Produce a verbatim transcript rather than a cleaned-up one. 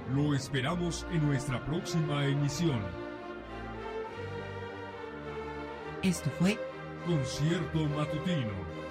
Lo esperamos en nuestra próxima emisión. Esto fue Concierto Matutino.